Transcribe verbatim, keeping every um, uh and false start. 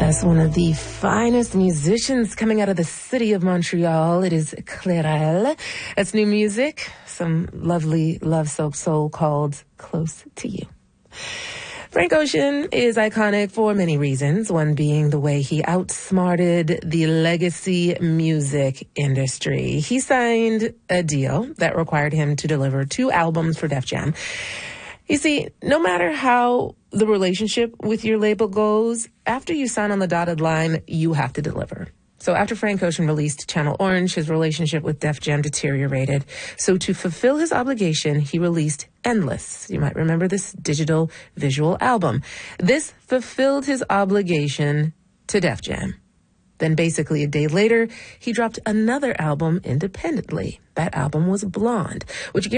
Yes, one of the finest musicians coming out of the city of Montreal. It is Clairel. That's new music, some lovely love soap soul called Close to You. Frank Ocean is iconic for many reasons, one being the way he outsmarted the legacy music industry. He signed a deal that required him to deliver two albums for Def Jam. You see, no matter how the relationship with your label goes, after you sign on the dotted line, you have to deliver. So after Frank Ocean released Channel Orange, his relationship with Def Jam deteriorated. So to fulfill his obligation, he released Endless. You might remember this digital visual album. This fulfilled his obligation to Def Jam. Then basically a day later, he dropped another album independently. That album was Blonde, which